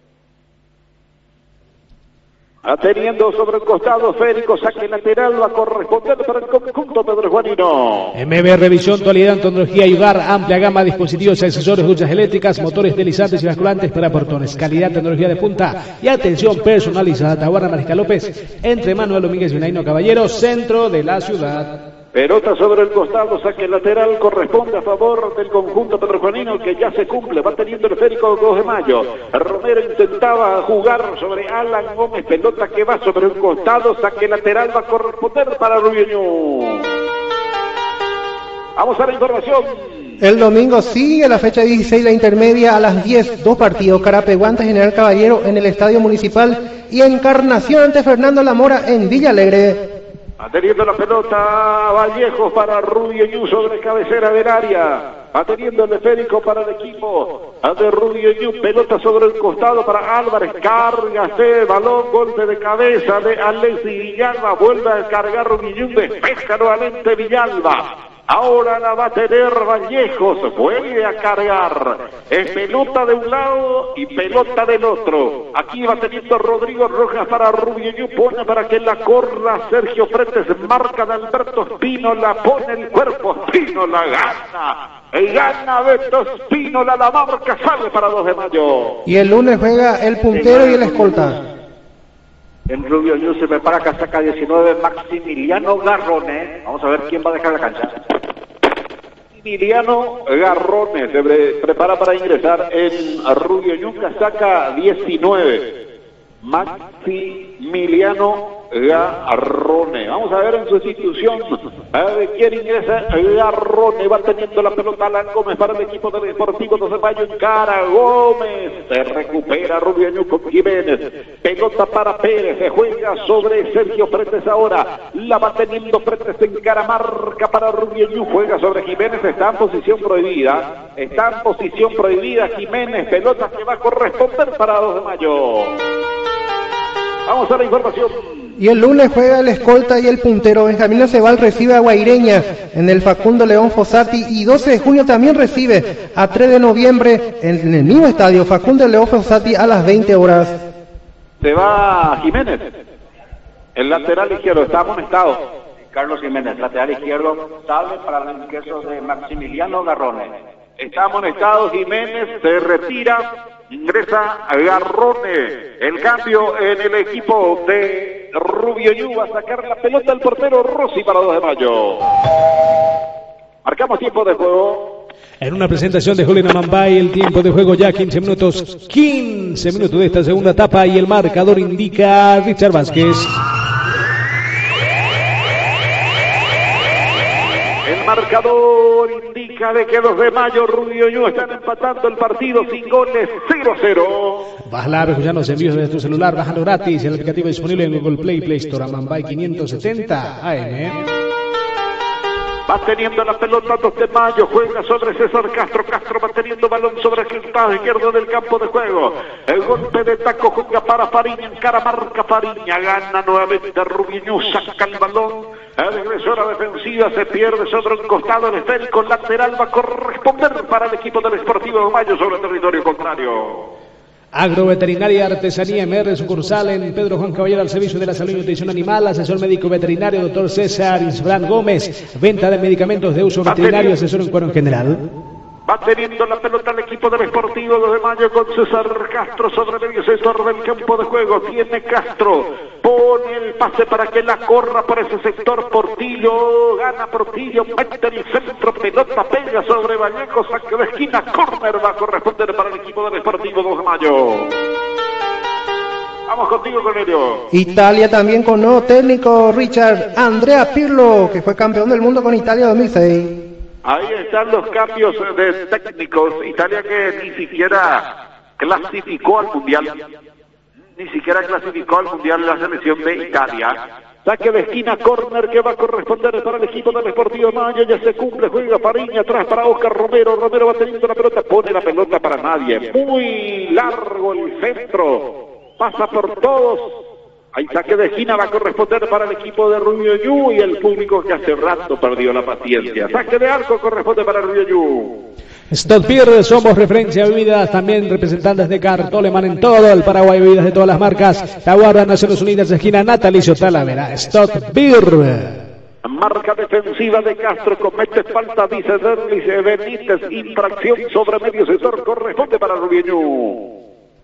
Teniendo sobre el costado Federico, saque lateral, va a corresponder para el conjunto Pedro Juanino. M B Revisión, Actualidad, Tecnología y Hogar, amplia gama de dispositivos, accesorios, duchas eléctricas, motores deslizantes y basculantes para portones, calidad, tecnología de punta y atención personalizada. Tahuara Mariscal López, entre Manuel Domínguez Vinaino Caballero, centro de la ciudad. Pelota sobre el costado, saque lateral, corresponde a favor del conjunto pedrojuanino que ya se cumple, va teniendo el esférico dos de mayo. Romero intentaba jugar sobre Alan Gómez, pelota que va sobre el costado, saque lateral, va a corresponder para Rubio Ñu. Vamos a la información. El domingo sigue la fecha dieciséis, la intermedia a las diez, dos partidos, Carapeguantes, General Caballero en el Estadio Municipal y Encarnación ante Fernando Lamora en Villa Alegre. Ateniendo la pelota Vallejos para Rubio Ñu sobre cabecera del área. Ateniendo el esférico para el equipo de Rubio Ñu. Pelota sobre el costado para Álvarez. Cárgase, balón, golpe de cabeza de Alexis Villalba. Vuelve a cargar Rubio Ñu. Despeja nuevamente Villalba. Ahora la va a tener Vallejos, vuelve a cargar, es pelota de un lado y pelota del otro. Aquí va teniendo Rodrigo Rojas para Rubio Ñu, pone para que la corra Sergio Fretes, marca de Alberto Espínola, pone el cuerpo, Espínola gana, gana Beto Espínola, la marca sale para dos de mayo. Y el lunes juega el puntero y el escolta. En Rubio Ñu se prepara casaca diecinueve, Maximiliano Garrone. Vamos a ver quién va a dejar la cancha. Maximiliano Garrone se prepara para ingresar en Rubio Ñu, casaca diecinueve. Maximiliano Garrone. Vamos a ver en sustitución a ver quién ingresa. Garrone va teniendo la pelota. Alan Gómez para el equipo del Deportivo dos de Mayo. Encara Gómez. Se recupera Rubio Ñu con Jiménez. Pelota para Pérez. Se juega sobre Sergio Fretes ahora. La va teniendo Fretes. Encara, marca para Rubio Ñu. Juega sobre Jiménez. Está en posición prohibida. Está en posición prohibida Jiménez. Pelota que va a corresponder para dos de Mayo. Vamos a la información. Y el lunes juega el escolta y el puntero. Benjamín Acebal recibe a Guaireña en el Facundo León Fossati. Y doce de junio también recibe a tres de noviembre en el mismo estadio Facundo León Fossati a las veinte horas. Se va Jiménez, el lateral izquierdo, está amonestado. Carlos Jiménez, lateral izquierdo, sale para el ingreso de Maximiliano Garrone. Está amonestado Jiménez, se retira, ingresa Garrone. El cambio en el equipo de Rubio Ñu, va a sacar la pelota al portero Rossi para dos de Mayo. Marcamos tiempo de juego. En una presentación de Julián Amambay, el tiempo de juego ya quince minutos, quince minutos de esta segunda etapa y el marcador indica Richard Vázquez. El marcador indica de que los de Mayo, Rubio Ñu están empatando el partido sin goles, cero a cero. Baja escuchar los envíos desde tu celular, bájalo gratis, el aplicativo disponible en Google Play, Play Store, Amambay quinientos setenta A M. Va teniendo la pelota dos de Mayo, juega sobre César Castro, Castro va teniendo balón sobre el costado izquierdo del campo de juego. El golpe de taco juega para Fariña, encara, marca Fariña, gana nuevamente Rubio Ñu, saca el balón. El regresora defensiva se pierde sobre un costado, el esférico lateral va a corresponder para el equipo del Sportivo de Mayo sobre el territorio contrario. Agroveterinaria Artesanía M R, sucursal en Pedro Juan Caballero, al servicio de la salud y nutrición animal. Asesor médico veterinario doctor César Isbrán Gómez. Venta de medicamentos de uso veterinario, asesor en cuero en general. Va teniendo la pelota el equipo del Sportivo dos de Mayo con César Castro sobre medio sector del campo de juego. Tiene Castro, pone el pase para que la corra por ese sector. Portillo, gana Portillo, mete el centro, pelota pega sobre Vallejo, saque de esquina, córner va a corresponder para el equipo del Sportivo dos de Mayo. Vamos contigo, Cornelio. Italia también con nuevo técnico, Richard. Andrea Pirlo, que fue campeón del mundo con Italia dos mil seis. Ahí están los cambios de técnicos. Italia que ni siquiera clasificó al Mundial. Ni siquiera clasificó al Mundial la selección de Italia. Saque de esquina, córner que va a corresponder para el equipo del Deportivo Mayo. Ya se cumple, juega Fariña, atrás para Oscar Romero. Romero va teniendo la pelota, pone la pelota para nadie. Muy largo el centro. Pasa por todos. Hay saque de esquina, va a corresponder para el equipo de Rubio Ñu y el público que hace rato perdió la paciencia. Saque de arco corresponde para Rubio Ñu. Stop Beer, somos referencia a bebidas, también representantes de Cartoleman en todo el Paraguay, bebidas de todas las marcas. Tahuara, Naciones Unidas, esquina Natalicio Talavera. Stop Beer. Marca defensiva de Castro, comete falta, dice Derlis Benítez, infracción sobre medio sector, corresponde para Rubio Ñu.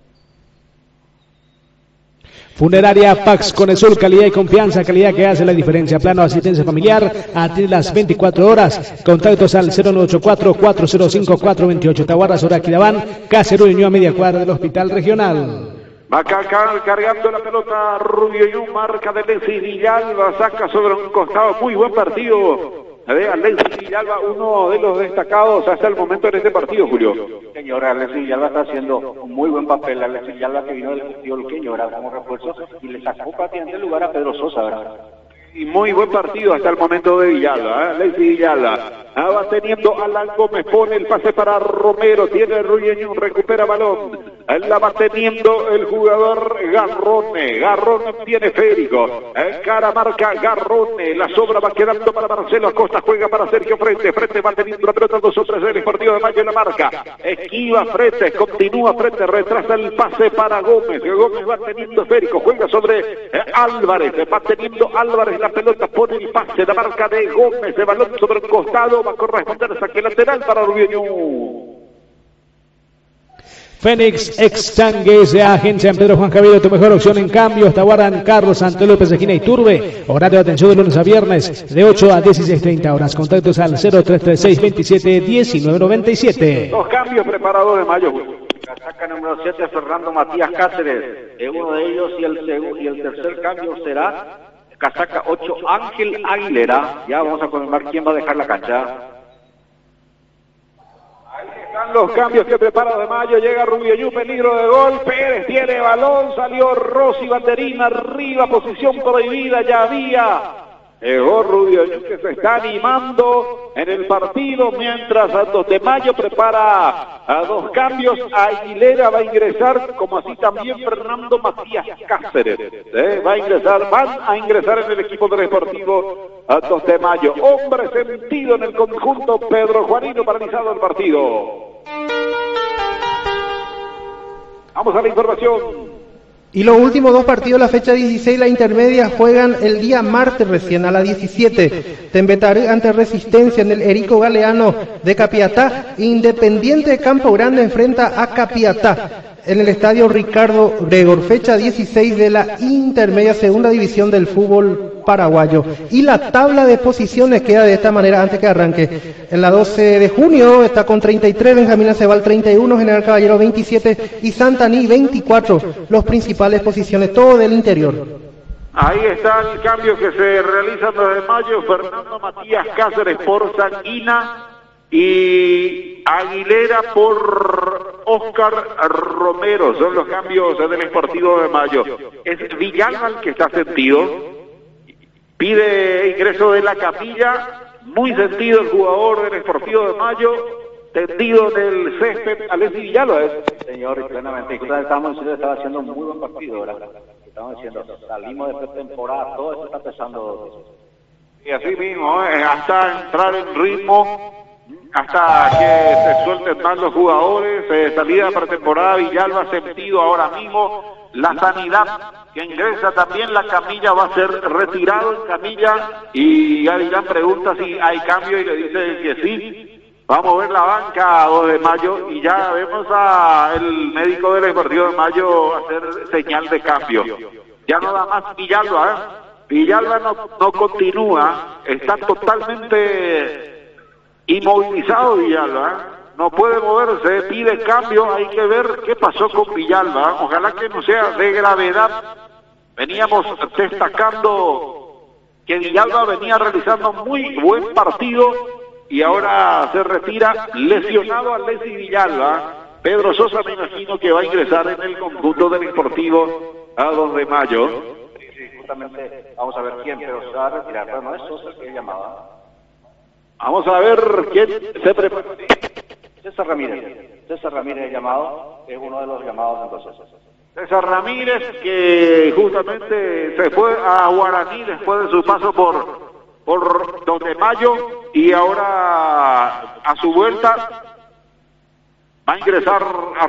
Funeraria Pax Conesul, calidad y confianza, calidad que hace la diferencia. Plano de asistencia familiar a ti las veinticuatro horas. Contactos al cero nueve ocho cuatro, cuatro cero cinco, cuatro dos ocho. Tahuara, sobre Aquidabán, Cáceres, Ñu, a media cuadra del Hospital Regional. Va acá cargando la pelota Rubio Ñu, marca de Alexis Villalba, saca sobre un costado, muy buen partido de Alexis Villalba, uno de los destacados hasta el momento en este partido, Julio. Señor, Alexis Villalba está haciendo un muy buen papel. Alexis Villalba que vino del Castillo Luqueño, ahora como refuerzo, y le sacó prácticamente el lugar a Pedro Sosa, ¿verdad? Y muy buen partido hasta el momento de Villalba, ¿eh? Alexis Villalba. Ah, va teniendo Alan Gómez, pone el pase para Romero, tiene Rubio Ñu, recupera balón. La va teniendo el jugador Garrone. Garrone tiene Férico. El cara marca Garrone. La sobra va quedando para Marcelo Acosta. Juega para Sergio Frente. Frente va teniendo la pelota dos o tres del Sportivo de Mayo en la marca. Esquiva Frente. Continúa Frente. Retrasa el pase para Gómez. Gómez va teniendo Férico. Juega sobre eh, Álvarez. Va teniendo Álvarez la pelota. Pone el pase. La marca de Gómez. El balón sobre el costado. Va a corresponder saque lateral para Rubio Ñu. Fénix Exchanges, agencia en Pedro Juan Cabello, tu mejor opción en cambios. Tahuaran, Carlos Santo López, esquina Iturbe. Horario de atención de lunes a viernes de ocho a dieciséis treinta horas. Contactos al cero tres tres seis, veintisiete, diecinueve noventa y siete. Los cambios preparados de Mayo. Casaca número siete, Fernando Matías Cáceres. Es uno de ellos y el, segundo, y el tercer cambio será casaca ocho, Ángel Aguilera. Ya vamos a confirmar quién va a dejar la cancha. Están los cambios que prepara De Mayo, llega Rubio Ñu, peligro de gol, Pérez tiene balón, salió Rossi, banderina arriba, posición prohibida, ya había. Llegó Rubio Ñu que se está animando en el partido, mientras a dos De Mayo prepara a dos cambios, Aguilera va a ingresar, como así también Fernando Matías Cáceres, ¿eh? va a ingresar, van a ingresar en el equipo del Sportivo a dos De Mayo. Hombre sentido en el conjunto, Pedro Juanino, paralizado el partido. Vamos a la información. Y los últimos dos partidos de la fecha dieciséis, la intermedia, juegan el día martes recién a las diecisiete. Tembetaré ante Resistencia en el Erico Galeano de Capiatá. Independiente de Campo Grande enfrenta a Capiatá en el estadio Ricardo Gregor. Fecha dieciséis de la intermedia, segunda división del fútbol paraguayo. Y la tabla de posiciones queda de esta manera antes que arranque. En la doce de junio está con treinta y tres, Benjamín Acebal treinta y uno, General Caballero veintisiete y Santaní veinticuatro. Los principales posiciones, todo del interior. Ahí está el cambio que se realiza en los De Mayo. Fernando Matías Cáceres por Sanguina y Aguilera por Oscar Romero. Son los cambios del Sportivo De Mayo. Es Villalba el que está sentido. Pide ingreso de la capilla. Muy sentido el jugador del Sportivo De Mayo. Tendido en el césped, Alexis Villalba. ¿eh? Señor, plenamente. Estamos diciendo que estaba haciendo un muy buen partido, ¿verdad? Estamos diciendo, salimos de pretemporada, todo eso está pesando. Y así mismo, ¿eh? hasta entrar en ritmo, hasta que se suelten más los jugadores, eh, salida pretemporada, Villalba sentido ahora mismo, la sanidad que ingresa también, la camilla va a ser retirado en camilla, y Gavilán pregunta si hay cambio y le dice que sí. Vamos a ver la banca a dos De Mayo y ya vemos a el médico del Sportivo De Mayo hacer señal de cambio. Ya no da más Villalba, ¿eh? Villalba no, no continúa, está totalmente inmovilizado Villalba, ¿eh? No puede moverse, pide cambio, hay que ver qué pasó con Villalba. Ojalá que no sea de gravedad. Veníamos destacando que Villalba venía realizando muy buen partido y ahora se retira lesionado Alexis Villalba. Pedro Sosa me imagino que va a ingresar en el conjunto del Sportivo a dos De Mayo. Sí, sí, justamente vamos a ver quién, pero se va a retirar. Pero no es Sosa el que llamaba. Vamos a ver quién se prepara. César Ramírez. César Ramírez llamado, es uno de los llamados entonces. César Ramírez, que justamente se fue a Guaraní después de su paso por por dos De Mayo y ahora a su vuelta va a ingresar a